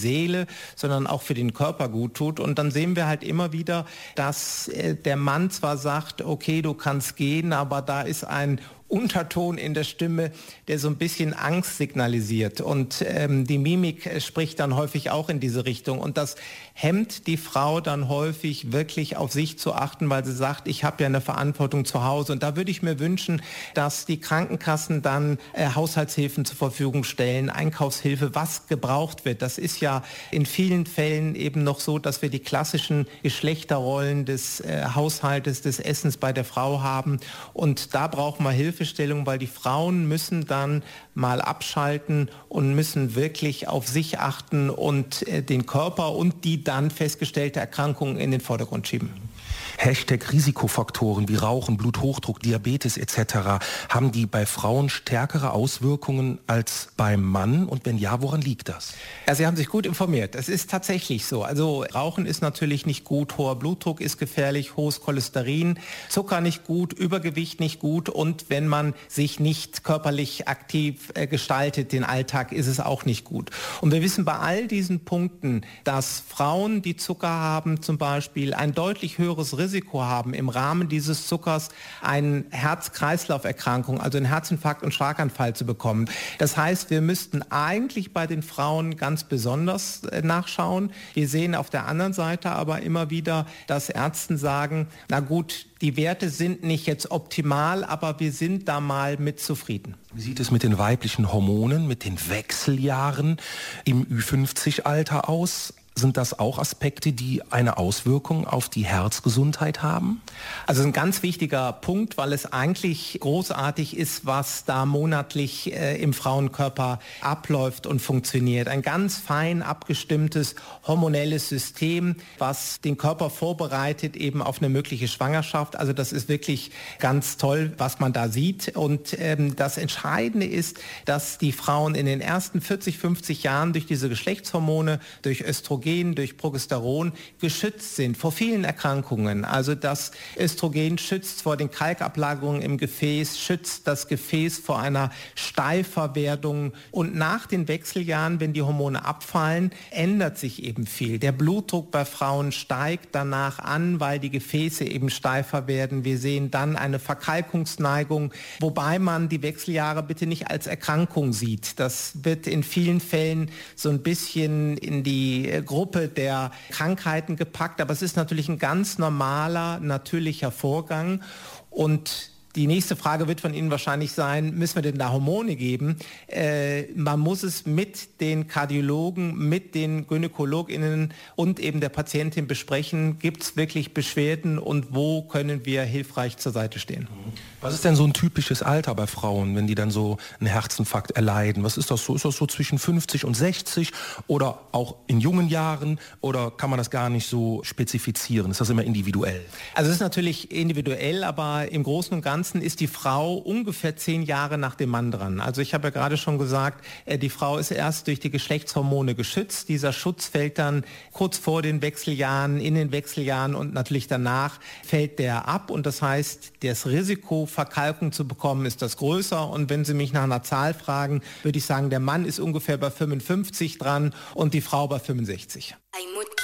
Seele, sondern auch für den Körper gut tut. Und dann sehen wir halt immer wieder, dass der Mann zwar sagt, okay, du kannst gehen, aber da ist ein Unterton in der Stimme, der so ein bisschen Angst signalisiert. Und die Mimik spricht dann häufig auch in diese Richtung. Und das hemmt die Frau dann häufig, wirklich auf sich zu achten, weil sie sagt, ich habe ja eine Verantwortung zu Hause. Und da würde ich mir wünschen, dass die Krankenkassen dann Haushaltshilfen zur Verfügung stellen, Einkaufshilfe, was gebraucht wird. Das ist ja in vielen Fällen eben noch so, dass wir die klassischen Geschlechterrollen des Haushaltes, des Essens bei der Frau haben. Und da brauchen wir Hilfestellung, weil die Frauen müssen dann mal abschalten und müssen wirklich auf sich achten und den Körper und die dann festgestellte Erkrankung in den Vordergrund schieben. Hashtag Risikofaktoren wie Rauchen, Bluthochdruck, Diabetes etc. Haben die bei Frauen stärkere Auswirkungen als beim Mann? Und wenn ja, woran liegt das? Ja, Sie haben sich gut informiert. Es ist tatsächlich so. Also Rauchen ist natürlich nicht gut, hoher Blutdruck ist gefährlich, hohes Cholesterin, Zucker nicht gut, Übergewicht nicht gut und wenn man sich nicht körperlich aktiv gestaltet, den Alltag, ist es auch nicht gut. Und wir wissen bei all diesen Punkten, dass Frauen, die Zucker haben zum Beispiel, ein deutlich höheres Risiko haben, im Rahmen dieses Zuckers eine Herz-Kreislauf-Erkrankung, also einen Herzinfarkt und Schlaganfall zu bekommen. Das heißt, wir müssten eigentlich bei den Frauen ganz besonders nachschauen. Wir sehen auf der anderen Seite aber immer wieder, dass Ärzte sagen, na gut, die Werte sind nicht jetzt optimal, aber wir sind da mal mit zufrieden. Wie sieht es mit den weiblichen Hormonen, mit den Wechseljahren im Ü50-Alter aus? Sind das auch Aspekte, die eine Auswirkung auf die Herzgesundheit haben? Also ein ganz wichtiger Punkt, weil es eigentlich großartig ist, was da monatlich im Frauenkörper abläuft und funktioniert. Ein ganz fein abgestimmtes hormonelles System, was den Körper vorbereitet eben auf eine mögliche Schwangerschaft. Also das ist wirklich ganz toll, was man da sieht. Und das Entscheidende ist, dass die Frauen in den ersten 40, 50 Jahren durch diese Geschlechtshormone, durch Östrogen, durch Progesteron geschützt sind vor vielen Erkrankungen. Also das Östrogen schützt vor den Kalkablagerungen im Gefäß, schützt das Gefäß vor einer Steiferwerdung. Und nach den Wechseljahren, wenn die Hormone abfallen, ändert sich eben viel. Der Blutdruck bei Frauen steigt danach an, weil die Gefäße eben steifer werden. Wir sehen dann eine Verkalkungsneigung, wobei man die Wechseljahre bitte nicht als Erkrankung sieht. Das wird in vielen Fällen so ein bisschen in die Gruppe der Krankheiten gepackt, aber es ist natürlich ein ganz normaler, natürlicher Vorgang. Und die nächste Frage wird von Ihnen wahrscheinlich sein, müssen wir denn da Hormone geben? Man muss es mit den Kardiologen, mit den GynäkologInnen und eben der Patientin besprechen. Gibt es wirklich Beschwerden und wo können wir hilfreich zur Seite stehen? Was ist denn so ein typisches Alter bei Frauen, wenn die dann so einen Herzinfarkt erleiden? Was ist das so? Ist das so zwischen 50 und 60 oder auch in jungen Jahren oder kann man das gar nicht so spezifizieren? Ist das immer individuell? Also es ist natürlich individuell, aber im Großen und Ganzen ist die Frau ungefähr 10 Jahre nach dem Mann dran. Also ich habe ja gerade schon gesagt, die Frau ist erst durch die Geschlechtshormone geschützt. Dieser Schutz fällt dann kurz vor den Wechseljahren, in den Wechseljahren und natürlich danach fällt der ab. Und das heißt, das Risiko, Verkalkung zu bekommen, ist das größer. Und wenn Sie mich nach einer Zahl fragen, würde ich sagen, der Mann ist ungefähr bei 55 dran und die Frau bei 65.